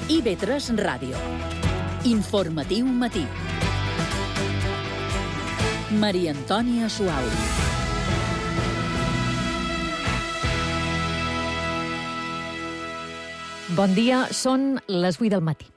IB3 Ràdio. Informatiu matí. Maria Antònia Suau. Bon dia, són les 8 del matí.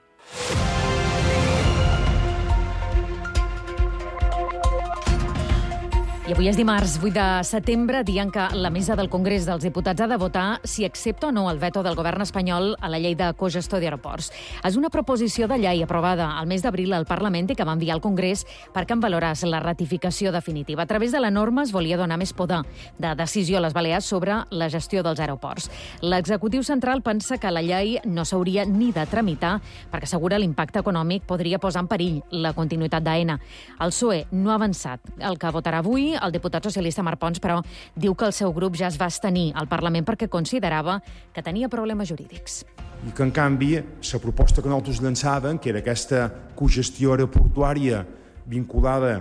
I avui és dimarts 8 de setembre, dia en què la mesa del Congrés dels Diputats ha de votar si accepta o no el veto del govern espanyol a la llei de cogestió d'aeroports. És una proposició de llei aprovada al mes d'abril al Parlament i que va enviar al Congrés perquè en valorés la ratificació definitiva. A través de la norma es volia donar més poder de decisió a les Balears sobre la gestió dels aeroports. L'executiu central pensa que la llei no s'hauria ni de tramitar perquè assegura l'impacte econòmic podria posar en perill la continuïtat d'AENA. El PSOE no ha avançat el que votarà avui. El diputat socialista Marc Pons, però, diu que el seu grup ja es va abstenir al Parlament perquè considerava que tenia problemes jurídics. I que, en canvi, la proposta que nosaltres llançàvem, que era aquesta cogestió aeroportuària vinculada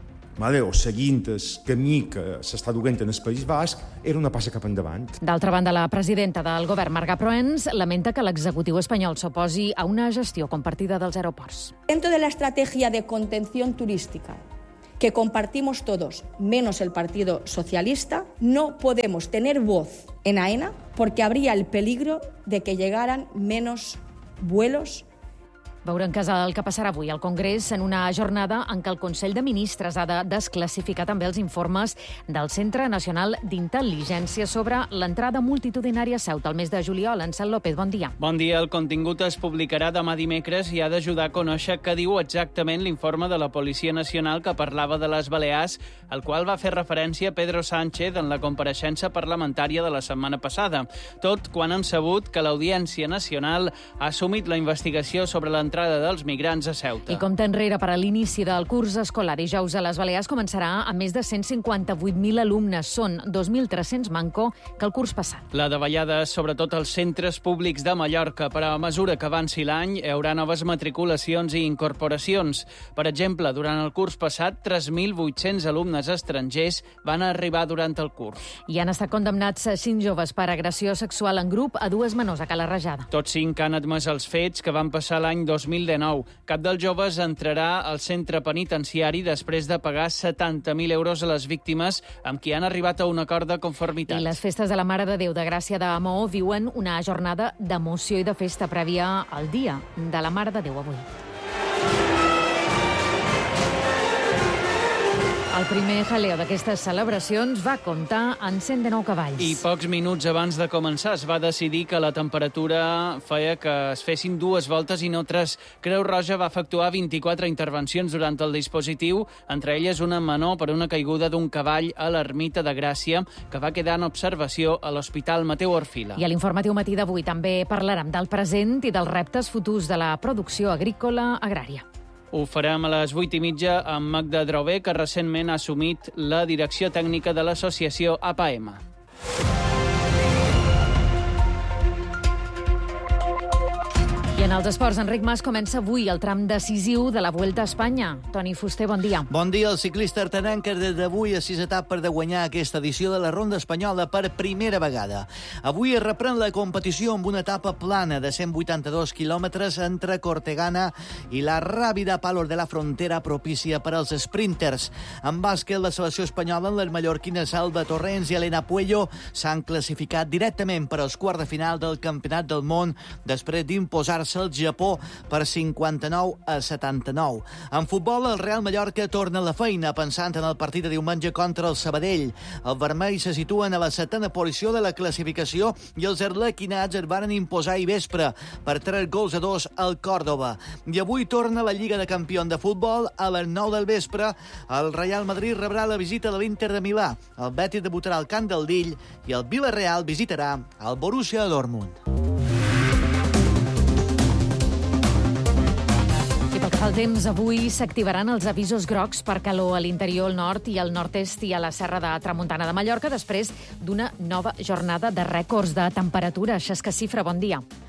o seguint el camí que s'està duent en el País Basc, era una passa cap endavant. D'altra banda, la presidenta del govern, Marga Proens, lamenta que l'executiu espanyol s'oposi a una gestió compartida dels aeroports. Dentro de la estrategia de contención turística que compartimos todos, menos el Partido Socialista, no podemos tener voz en AENA porque habría el peligro de que llegaran menos vuelos. Veurem què és el que passarà avui al Congrés en una jornada en què el Consell de Ministres ha de desclassificar també els informes del Centre Nacional d'Intel·ligència sobre l'entrada multitudinària a Ceuta el mes de juliol. Ansel López, bon dia. Bon dia. El contingut es publicarà demà dimecres i ha d'ajudar a conèixer què diu exactament l'informe de la Policia Nacional que parlava de les Balears, al qual va fer referència Pedro Sánchez en la compareixença parlamentària de la setmana passada. Tot quan han sabut que l'Audiència Nacional ha assumit la investigació sobre l'entrada dels migrants a Ceuta. I compte enrere per a l'inici del curs escolar. Dijous a les Balears començarà amb més de 158.000 alumnes. Són 2.300 manco que el curs passat. La davallada és sobretot als centres públics de Mallorca, però a mesura que avanci l'any hi haurà noves matriculacions i incorporacions. Per exemple, durant el curs passat, 3.800 alumnes estrangers van arribar durant el curs. I han estat condemnats 5 joves per agressió sexual en grup a 2 menors a Cala Rajada. Tots 5 han admès els fets que van passar l'any 2019. Cap dels joves entrarà al centre penitenciari després de pagar 70.000 euros a les víctimes amb qui han arribat a un acord de conformitat. I les festes de la Mare de Déu de Gràcia de Maó viuen una jornada d'emoció i de festa prèvia al dia de la Mare de Déu avui. El primer jaleo d'aquestes celebracions va comptar en 119 cavalls. I pocs minuts abans de començar es va decidir que la temperatura feia que es fessin 2 voltes i no 3. Creu Roja va efectuar 24 intervencions durant el dispositiu, entre elles una menor per una caiguda d'un cavall a l'Ermita de Gràcia, que va quedar en observació a l'Hospital Mateu Orfila. I a l'informatiu matí d'avui també parlarem del present i dels reptes futurs de la producció agrícola agrària. Ho farem a les 8:30 amb Magda Drové, que recentment ha assumit la direcció tècnica de l'associació APAEMA. I en els esports, Enric Mas comença avui el tram decisiu de la Vuelta a Espanya. Toni Fuster, bon dia. Bon dia. El ciclista artanenc que des d'avui a 6 etapes de guanyar aquesta edició de la Ronda Espanyola per primera vegada. Avui es reprèn la competició amb una etapa plana de 182 quilòmetres entre Cortegana i la ràbida Palos de la Frontera, propícia per als sprinters. En bàsquet, la selecció espanyola, les mallorquines Alba Torrents i Elena Puello s'han classificat directament per als quarts de final del Campionat del Món després d'imposar-se el Japó per 59-79. En futbol, el Real Mallorca torna a la feina pensant en el partit de diumenge contra el Sabadell. Els vermells se situen a la 7a posició de la classificació i els arlequinats es varen imposar ahir vespre per 3-2 al Còrdova. I avui torna la Lliga de Campions de futbol a les 9 del vespre. El Real Madrid rebrà la visita de l'Inter de Milà. El Betis debutarà al Camp del Dill i el Villarreal visitarà el Borussia Dortmund. Pel temps, avui s'activaran els avisos grocs per calor a l'interior, al nord i al nord-est i a la serra de Tramuntana de Mallorca després d'una nova jornada de rècords de temperatura. Xesca Cifra, bon dia.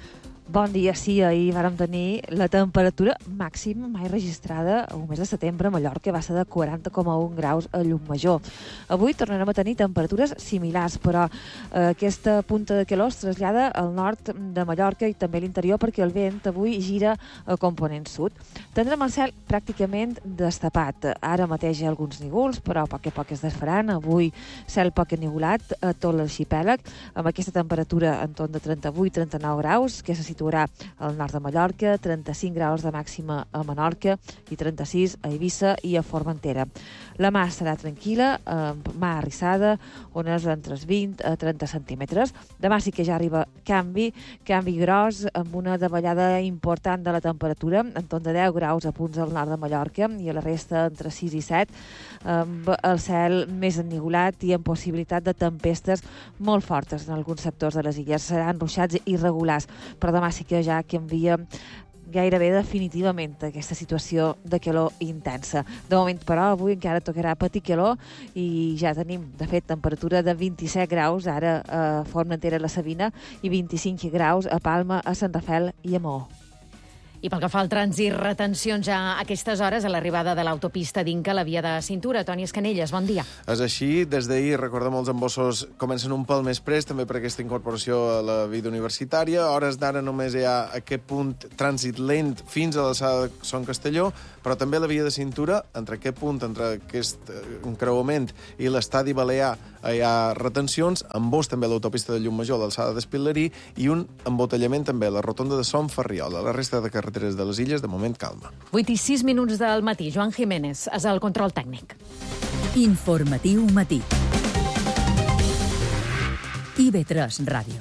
Bon dia, sí, ahir vàrem tenir la temperatura màxima mai registrada al mes de setembre a Mallorca, va ser de 40,1 graus a Llucmajor. Avui tornarem a tenir temperatures similars, però aquesta punta de calor es trasllada al nord de Mallorca i també a l'interior perquè el vent avui gira a component sud. Tindrem el cel pràcticament destapat. Ara mateix hi ha alguns nívols, però a poc a poc es desfaran. Avui cel poc ennivolat a tot l'arxipèlag, amb aquesta temperatura en torn de 38-39 graus, que se situarà al nord de Mallorca, 35 graus de màxima a Menorca i 36 a Eivissa i a Formentera. La mar serà tranquil·la, mar arrissada, ones entre els 20 a 30 centímetres. Demà sí que ja arriba canvi gros, amb una davallada important de la temperatura, en torn de 10 graus a punts al nord de Mallorca i a la resta entre 6 i 7, amb el cel més ennivolat i amb possibilitat de tempestes molt fortes en alguns sectors de les illes. Seran ruixats irregulars, però demà sí que ja canvia gairebé definitivament aquesta situació de calor intensa. De moment, però, avui encara tocarà patir calor i ja tenim, de fet, temperatura de 27 graus ara a Formentera, la Sabina, i 25 graus a Palma, a Sant Rafel i a Maó. I pel que fa al trànsit, retencions ja a aquestes hores a l'arribada de l'autopista d'Inca, la via de cintura. Toni Escanelles, bon dia. És així. Des d'ahir, recordem, els embossos comencen un pèl més prest, també per aquesta incorporació a la vida universitària. A hores d'ara només hi ha aquest punt trànsit lent fins a l'alçada de Son Castelló, però també la via de cintura, entre aquest punt, entre aquest encreuament i l'estadi Balear, hi ha retencions, embós també a l'autopista de Llucmajor, a l'alçada d'Espil·lerí, i un embotellament també a la rotonda de Son Ferriola. La resta de carreteres de les illes, de moment, calma. 8 i 6 minuts del matí. Joan Jiménez és el control tècnic. Informatiu matí. IB3 Ràdio.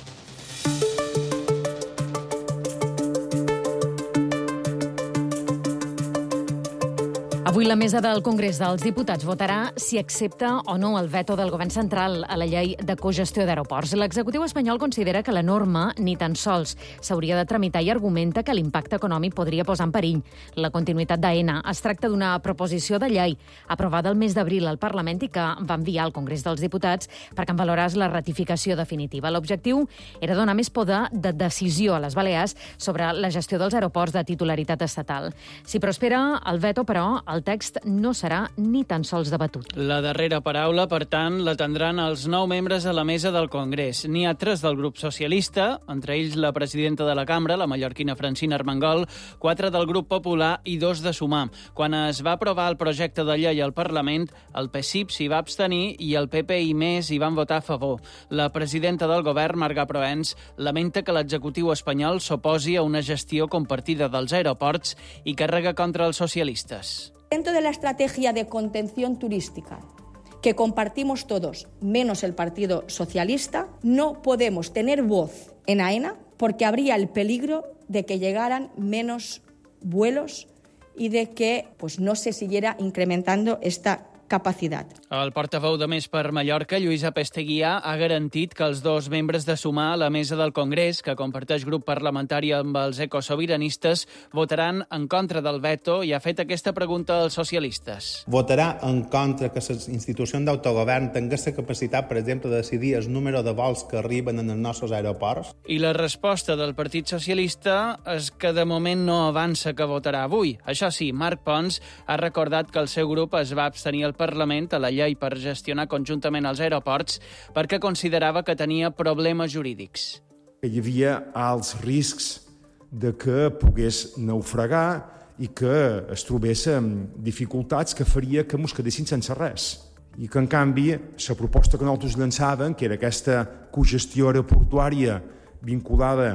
Avui la mesa del Congrés dels Diputats votarà si accepta o no el veto del govern central a la llei de cogestió d'aeroports. L'executiu espanyol considera que la norma ni tan sols s'hauria de tramitar i argumenta que l'impacte econòmic podria posar en perill la continuïtat d'AENA. Es tracta d'una proposició de llei aprovada el mes d'abril al Parlament i que va enviar al Congrés dels Diputats perquè en valorés la ratificació definitiva. L'objectiu era donar més poder de decisió a les Balears sobre la gestió dels aeroports de titularitat estatal. Si prospera el veto, però, el text no serà ni tan sols debatut. La darrera paraula, per tant, la tindran els 9 membres a la mesa del Congrés. N'hi ha 3 del grup socialista, entre ells la presidenta de la cambra, la mallorquina Francina Armengol, 4 del grup popular i 2 de Sumar. Quan es va aprovar el projecte de llei al Parlament, el PSIP s'hi va abstenir i el PP i Més hi van votar a favor. La presidenta del govern, Marga Proens, lamenta que l'executiu espanyol s'oposi a una gestió compartida dels aeroports i carrega contra els socialistes. Dentro de la estrategia de contención turística que compartimos todos, menos el Partido Socialista, no podemos tener voz en AENA porque habría el peligro de que llegaran menos vuelos y de que no se siguiera incrementando esta capacitat. El portaveu de Més per Mallorca, Lluís Apesteguià, ha garantit que els 2 membres de Sumar a la mesa del Congrés, que comparteix grup parlamentari amb els ecosobiranistes, votaran en contra del veto i ha fet aquesta pregunta als socialistes. Votarà en contra que les institucions d'autogovern tinguin la capacitat, per exemple, de decidir el número de vols que arriben en els nostres aeroports? I la resposta del Partit Socialista és que de moment no avança que votarà avui. Això sí, Marc Pons ha recordat que el seu grup es va abstenir al Parlament a la llei per gestionar conjuntament els aeroports perquè considerava que tenia problemes jurídics. Hi havia alts riscs de que pogués naufragar i que es trobés amb dificultats que faria que ens quedessin sense res. I que, en canvi, la proposta que nosaltres llançàvem, que era aquesta cogestió aeroportuària vinculada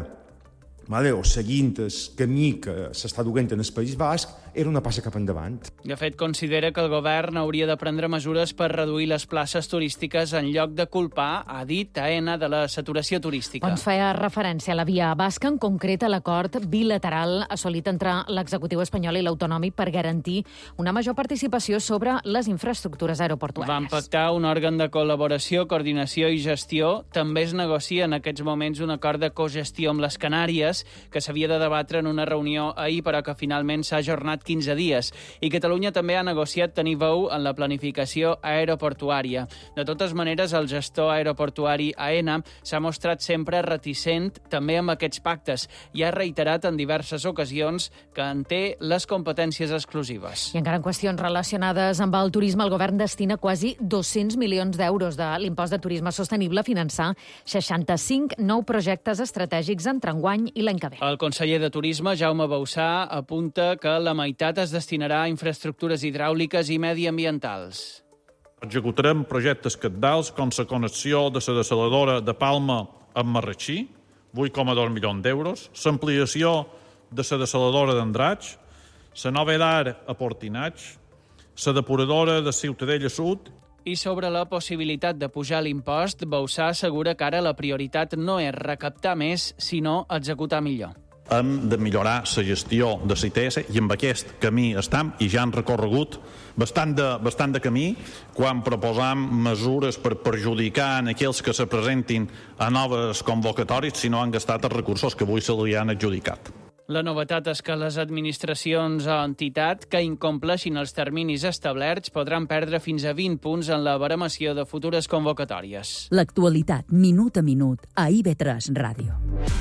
o seguint el camí que s'està duent en el País Basc, era una passa cap endavant. De fet, considera que el govern hauria de prendre mesures per reduir les places turístiques en lloc de culpar, ha dit, AENA de la saturació turística. Doncs feia referència a la via basca, en concret a l'acord bilateral assolit entre l'executiu espanyol i l'autonòmic per garantir una major participació sobre les infraestructures aeroportuàries. Van pactar un òrgan de col·laboració, coordinació i gestió. També es negocia en aquests moments un acord de cogestió amb les Canàries que s'havia de debatre en una reunió ahir, però que finalment s'ha ajornat 15 dies. I Catalunya també ha negociat tenir veu en la planificació aeroportuària. De totes maneres, el gestor aeroportuari AENA s'ha mostrat sempre reticent també amb aquests pactes i ha reiterat en diverses ocasions que en té les competències exclusives. I encara en qüestions relacionades amb el turisme, el govern destina quasi 200 milions d'euros de l'impost de turisme sostenible a finançar 65 nous projectes estratègics entre enguany i l'any que ve. El conseller de Turisme, Jaume Bausà, apunta que la meitat es destinarà a infraestructures hidràuliques i mediambientals. Executarem projectes cabdals com la connexió de la dessaladora de Palma amb Marratxí, 8,2 milions d'euros, l'ampliació de la dessaladora d'Andratx, la nova EDAR a Portinaig, la depuradora de Ciutadella Sud. I sobre la possibilitat de pujar l'impost, Bausà assegura que ara la prioritat no és recaptar més, sinó executar millor. Hem de millorar la gestió de l'ITS i amb aquest camí estem i ja han recorregut bastant de camí quan proposam mesures per perjudicar en aquells que se presentin a noves convocatòries si no han gastat els recursos que avui se li han adjudicat. La novetat és que les administracions o entitats que incompleixin els terminis establerts podran perdre fins a 20 punts en la baremació de futures convocatòries. L'actualitat, minut a minut, a IB3 Ràdio.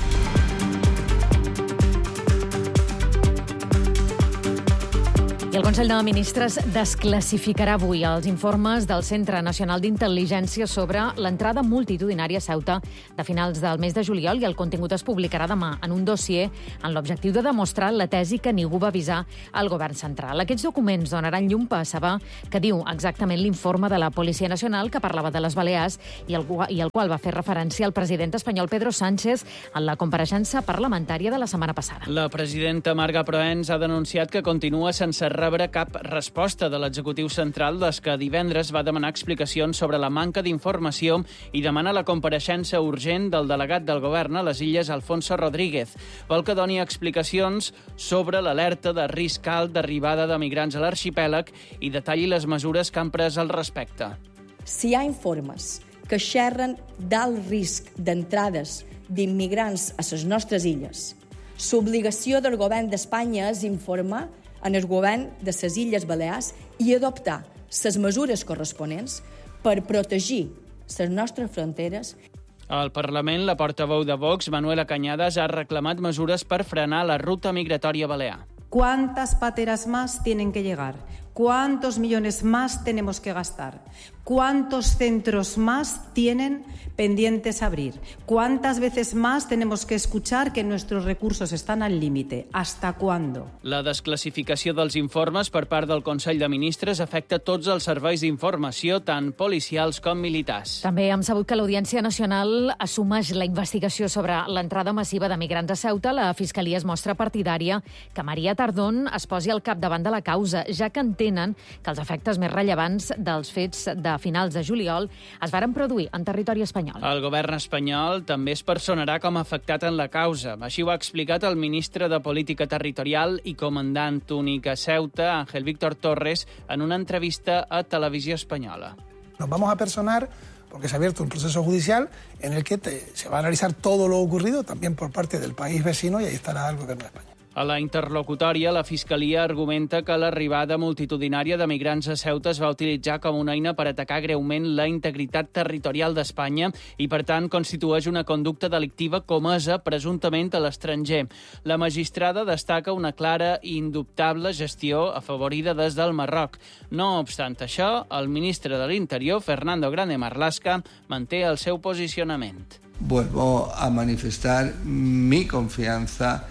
I el Consell de Ministres desclassificarà avui els informes del Centre Nacional d'Intel·ligència sobre l'entrada multitudinària a Ceuta de finals del mes de juliol i el contingut es publicarà demà en un dossier amb l'objectiu de demostrar la tesi que ningú va avisar al govern central. Aquests documents donaran llum a saber què diu exactament l'informe de la Policia Nacional que parlava de les Balears i al qual va fer referència el president espanyol Pedro Sánchez en la compareixença parlamentària de la setmana passada. La presidenta Marga Proens ha denunciat que continua sense rebre cap resposta de l'executiu central des que divendres va demanar explicacions sobre la manca d'informació i demana la compareixença urgent del delegat del govern a les Illes, Alfonso Rodríguez. Vol que doni explicacions sobre l'alerta de risc alt d'arribada de migrants a l'arxipèlag i detalli les mesures que han pres al respecte. Si hi ha informes que xerren d'alt risc d'entrades d'immigrants a les nostres illes, l'obligació del govern d'Espanya és informar en el govern de les Illes Balears i adoptar les mesures corresponents per protegir les nostres fronteres. Al Parlament, la portaveu de Vox, Manuela Cañadas, ha reclamat mesures per frenar la ruta migratòria balear. ¿Cuántas pateras más tienen que llegar? ¿Cuántos millones más tenemos que gastar? ¿Cuántos centros más tienen pendientes a abrir? ¿Cuántas veces más tenemos que escuchar que nuestros recursos están al límite? ¿Hasta cuándo? La desclassificació dels informes per part del Consell de Ministres afecta tots els serveis d'informació, tant policials com militars. També hem sabut que l'Audiència Nacional assumeix la investigació sobre l'entrada massiva de migrants a Ceuta. La Fiscalia es mostra partidària que Maria Tardón es posi al capdavant de la causa, ja que entenen que els efectes més rellevants dels fets de finals de juliol es varen produir en territori espanyol. El govern espanyol també es personarà com a afectat en la causa. Així ho ha explicat el ministre de Política Territorial i comandant únic a Ceuta, Ángel Víctor Torres, en una entrevista a Televisió Espanyola. Nos vamos a personar porque se ha abierto un proceso judicial en el que se va a analizar todo lo ocurrido, también por parte del país vecino, y ahí estará el gobierno de España. A la interlocutòria, la Fiscalia argumenta que l'arribada multitudinària de migrants a Ceuta es va utilitzar com una eina per atacar greument la integritat territorial d'Espanya i, per tant, constitueix una conducta delictiva comesa presumptament a l'estranger. La magistrada destaca una clara i indubtable gestió afavorida des del Marroc. No obstant això, el ministre de l'Interior, Fernando Grande Marlaska, manté el seu posicionament. Vuelvo a manifestar mi confianza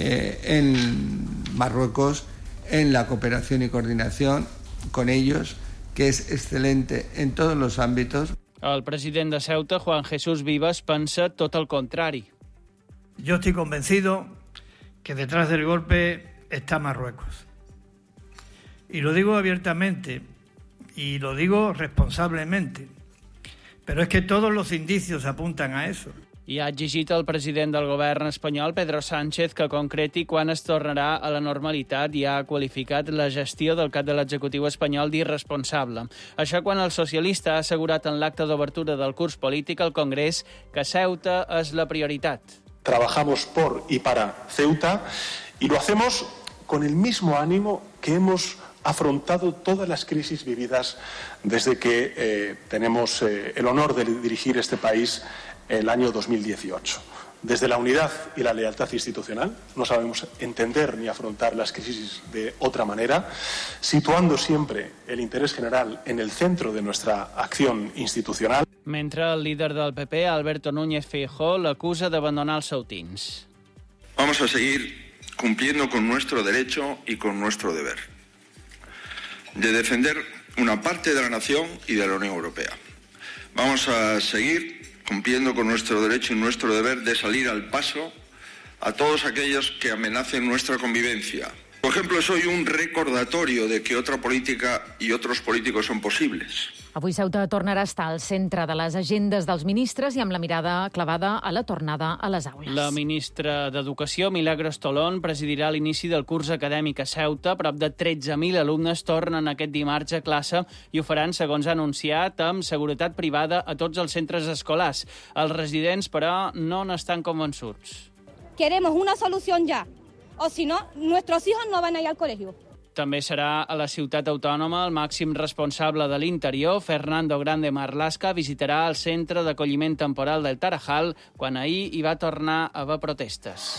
en Marruecos, en la cooperación y coordinación con ellos, que es excelente en todos los ámbitos. El president de Ceuta, Juan Jesús Vivas, pensa tot el contrari. Yo estoy convencido que detrás del golpe está Marruecos. Y lo digo abiertamente y lo digo responsablemente, pero es que todos los indicios apuntan a eso. I ha exigit al president del govern espanyol, Pedro Sánchez, que concreti quan es tornarà a la normalitat i ha qualificat la gestió del cap de l'executiu espanyol d'irresponsable. Això quan el socialista ha assegurat en l'acte d'obertura del curs polític al Congrés que Ceuta és la prioritat. Trabajamos por y para Ceuta y lo hacemos con el mismo ánimo que hemos afrontado todas las crisis vividas desde que tenemos el honor de dirigir este país el año 2018. Desde la unidad y la lealtad institucional, no sabemos entender ni afrontar las crisis de otra manera, situando siempre el interés general en el centro de nuestra acción institucional. Mentre el líder del PP, Alberto Núñez Feijóo, l'acusa d'abandonar els sautins. Vamos a seguir cumpliendo con nuestro derecho y con nuestro deber de defender una parte de la nación y de la Unión Europea. Vamos a seguir cumpliendo con nuestro derecho y nuestro deber de salir al paso a todos aquellos que amenacen nuestra convivencia. Por ejemplo, soy un recordatorio de que otra política y otros políticos son posibles. Avui Ceuta tornarà a estar al centre de les agendes dels ministres i amb la mirada clavada a la tornada a les aules. La ministra d'Educació, Milagros Tolón, presidirà l'inici del curs acadèmic a Ceuta. Prop de 13.000 alumnes tornen aquest dimarts a classe i ho faran, segons ha anunciat, amb seguretat privada a tots els centres escolars. Els residents, però, no n'estan convençuts. Queremos una solución ya, o si no, nuestros hijos no van a ir al colegio. També serà a la ciutat autònoma el màxim responsable de l'Interior, Fernando Grande Marlaska, visitarà el centre d'acolliment temporal del Tarajal quan ahir hi va tornar a haver protestes.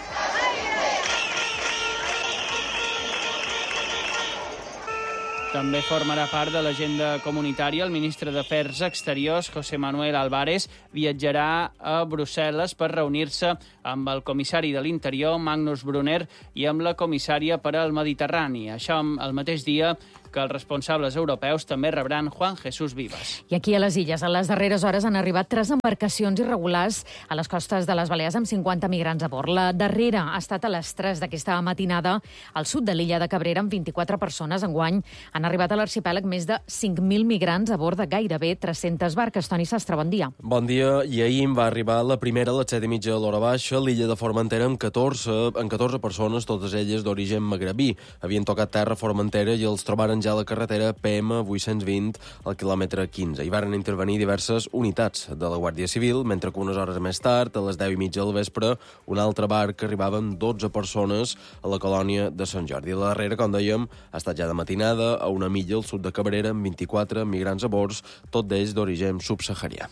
També formarà part de l'agenda comunitària. El ministre d'Afers Exteriors, José Manuel Álvarez, viatjarà a Brussel·les per reunir-se amb el comissari de l'Interior, Magnus Brunner, i amb la comissària per al Mediterrani. Això el mateix dia que els responsables europeus també rebran Juan Jesús Vivas. I aquí a les Illes, a les darreres hores, han arribat 3 embarcacions irregulars a les costes de les Balears amb 50 migrants a bord. La darrera ha estat a les 3 d'aquesta matinada al sud de l'illa de Cabrera amb 24 persones. Enguany han arribat a l'arxipèlag més de 5.000 migrants a bord de gairebé 300 barques. Toni Sastre, bon dia. Bon dia. I ahir va arribar la primera a les 7:30 a l'hora baixa, l'illa de Formentera amb 14 persones, totes elles d'origen magrebí. Havien tocat terra a Formentera i els trobaren ja a la carretera PM 820 al quilòmetre 15. Hi varen intervenir diverses unitats de la Guàrdia Civil, mentre que unes hores més tard, a les 10:30 del vespre, un altre barc arribava amb 12 persones a la colònia de Sant Jordi. La darrera, com dèiem, ha estat ja de matinada a una milla al sud de Cabrera amb 24 migrants a bord, tot d'ells d'origen subsaharià.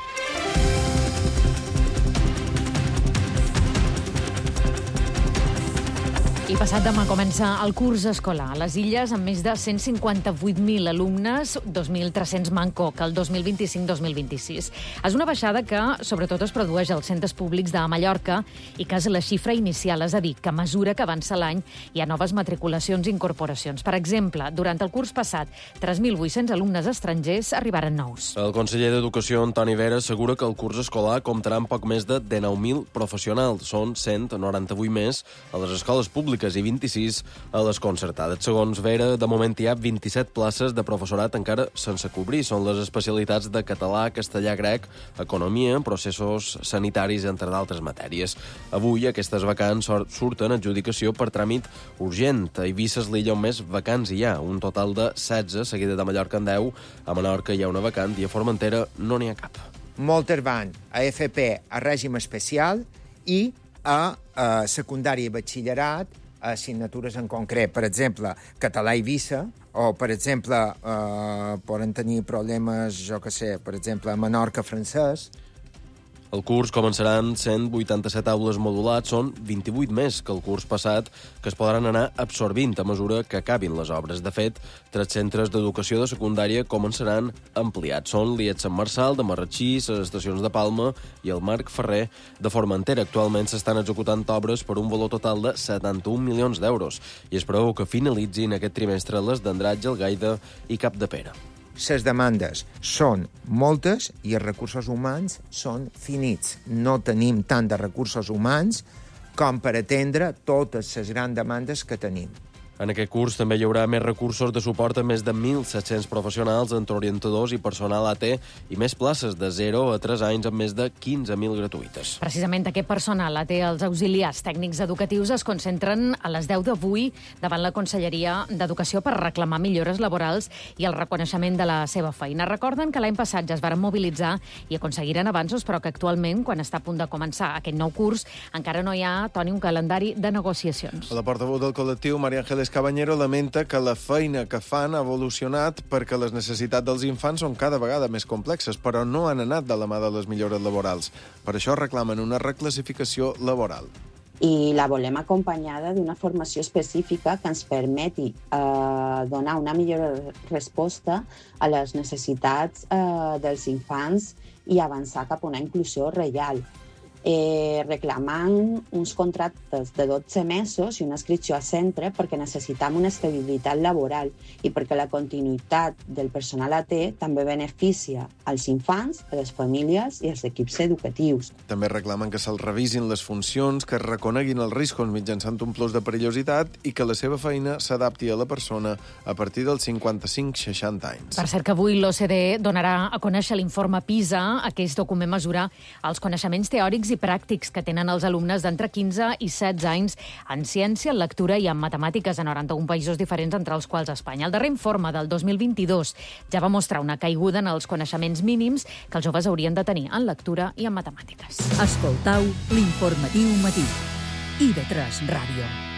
I passat demà comença el curs escolar a les Illes amb més de 158.000 alumnes, 2.300 manco que el 2025-2026. És una baixada que sobretot es produeix als centres públics de Mallorca i que és la xifra inicial, és a dir, que a mesura que avança l'any hi ha noves matriculacions i incorporacions. Per exemple, durant el curs passat, 3.800 alumnes estrangers arribaren nous. El conseller d'Educació, Antoni Vera, assegura que el curs escolar comptarà amb poc més de 19.000 professionals. Són 198 més a les escoles públiques i 26 a les concertades. Segons Vera, de moment hi ha 27 places de professorat encara sense cobrir. Són les especialitats de català, castellà, grec, economia, processos sanitaris, entre d'altres matèries. Avui aquestes vacants surten a adjudicació per tràmit urgent. A Eivissa és l'illa on més vacants hi ha, un total de 16, seguida de Mallorca en 10, a Menorca hi ha una vacant i a Formentera no n'hi ha cap. Moltes van a FP a règim especial i a secundària i batxillerat assignatures en concret, per exemple, català i Eivissa, o, per exemple, poden tenir problemes, jo que sé, per exemple, a Menorca, francès. El curs començaran 187 aules modulats, són 28 més que el curs passat, que es podran anar absorbint a mesura que acabin les obres. De fet, 3 centres d'educació de secundària començaran ampliats. Són l'IET Sant Marçal, de Marratxí, les estacions de Palma i el Marc Ferrer de Formentera. Actualment s'estan executant obres per un valor total de 71 milions d'euros i es preveu que finalitzin aquest trimestre les d'Andratx, Algaida i Capdepera. Les demandes són moltes i els recursos humans són finits. No tenim tant de recursos humans com per atendre totes les grans demandes que tenim. En aquest curs també hi haurà més recursos de suport a més de 1.700 professionals entre orientadors i personal AT i més places de 0 a 3 anys amb més de 15.000 gratuïtes. Precisament aquest personal AT, els auxiliars tècnics educatius, es concentren a les 10 d'avui davant la Conselleria d'Educació per reclamar millores laborals i el reconeixement de la seva feina. Recorden que l'any passat ja es varen mobilitzar i aconseguiren avanços, però que actualment, quan està a punt de començar aquest nou curs, encara no hi ha, Toni, un calendari de negociacions. La portaveu del col·lectiu, María Ángeles Cabanyero, lamenta que la feina que fan ha evolucionat perquè les necessitats dels infants són cada vegada més complexes, però no han anat de la mà de les millores laborals. Per això reclamen una reclassificació laboral. I la volem acompanyada d'una formació específica que ens permeti donar una millor resposta a les necessitats dels infants i avançar cap a una inclusió real. Reclamant uns contractes de 12 mesos i una inscripció a centre perquè necessitam una estabilitat laboral i perquè la continuïtat del personal AT també beneficia als infants, a les famílies i als equips educatius. També reclamen que se'ls revisin les funcions, que es reconeguin els riscos mitjançant un plus de perillositat i que la seva feina s'adapti a la persona a partir dels 55-60 anys. Per cert que avui l'OCDE donarà a conèixer l'informe PISA. Aquest document mesura els coneixements teòrics i pràctics que tenen els alumnes d'entre 15 i 16 anys en ciència, en lectura i en matemàtiques a 91 països diferents, entre els quals Espanya. El darrer informe del 2022 ja va mostrar una caiguda en els coneixements mínims que els joves haurien de tenir en lectura i en matemàtiques. Escoltau l'informatiu matí. IB3 Ràdio.